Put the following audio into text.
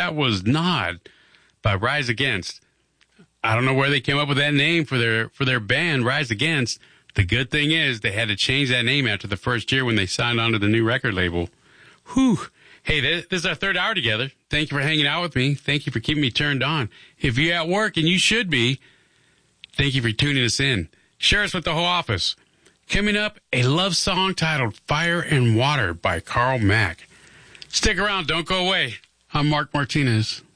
That was Nod by Rise Against. I don't know where they came up with that name for their band, Rise Against. The good thing is they had to change that name after the first year when they signed on to the new record label. Whew. Hey, this is our third hour together. Thank you for hanging out with me. Thank you for keeping me turned on. If you're at work, and you should be, thank you for tuning us in. Share us with the whole office. Coming up, a love song titled Fire and Water by Carl Mack. Stick around. Don't go away. I'm Mark Martinez.